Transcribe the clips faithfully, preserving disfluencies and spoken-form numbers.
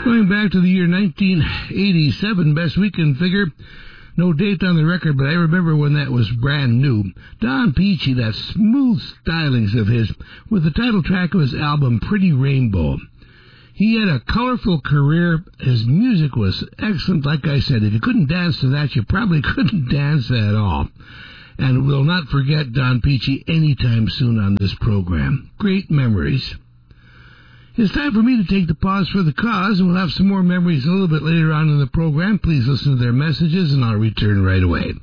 Going back to the year nineteen eighty-seven, best weekend figure. No date on the record, but I remember when that was brand new. Don Peachy, that smooth stylings of his, with the title track of his album, Pretty Rainbow. He had a colorful career. His music was excellent. Like I said, if you couldn't dance to that, you probably couldn't dance at all. And we'll not forget Don Peachy anytime soon on this program. Great memories. It's time for me to take the pause for the cause, and we'll have some more memories a little bit later on in the program. Please listen to their messages, and I'll return right away.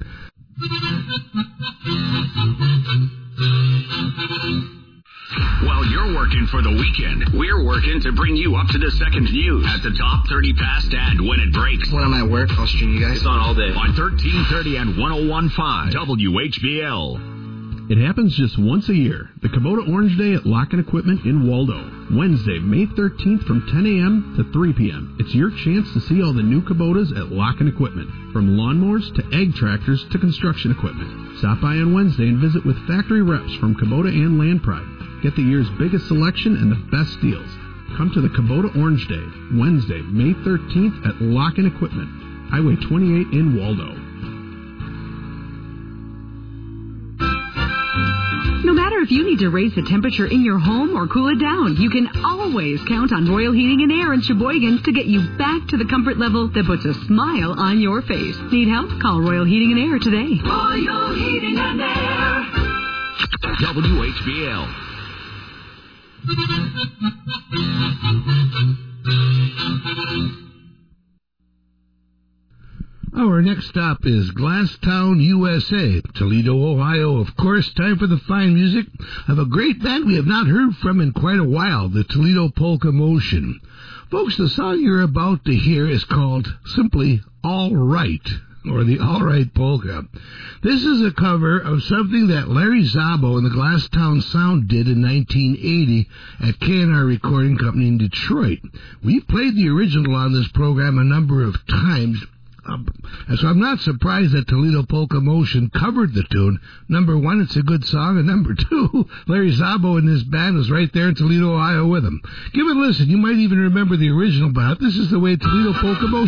While you're working for the weekend, we're working to bring you up to the second news at the top thirty past and when it breaks. When I'm at work, I'll stream you guys. It's on all day. On thirteen thirty and one oh one point five W H B L. It happens just once a year. The Kubota Orange Day at Lock and Equipment in Waldo. Wednesday, May thirteenth from ten a.m. to three p.m. It's your chance to see all the new Kubotas at Lock and Equipment. From lawnmowers to ag tractors to construction equipment. Stop by on Wednesday and visit with factory reps from Kubota and Land Pride. Get the year's biggest selection and the best deals. Come to the Kubota Orange Day, Wednesday, May thirteenth at Lock and Equipment. Highway twenty-eight in Waldo. No matter if you need to raise the temperature in your home or cool it down, you can always count on Royal Heating and Air in Sheboygan to get you back to the comfort level that puts a smile on your face. Need help? Call Royal Heating and Air today. Royal Heating and Air. W H B L. Our next stop is Glasstown, U S A, Toledo, Ohio. Of course, time for the fine music of a great band we have not heard from in quite a while, the Toledo Polka Motion. Folks, the song you're about to hear is called simply All Right, or the All Right Polka. This is a cover of something that Larry Szabo and the Glasstown Sound did in nineteen eighty at K and R Recording Company in Detroit. We've played the original on this program a number of times, uh, so I'm not surprised that Toledo Polka Motion covered the tune. Number one, it's a good song, and number two, Larry Szabo and his band was right there in Toledo, Ohio with him. Give it a listen. You might even remember the original, but this is the way Toledo Polka Motion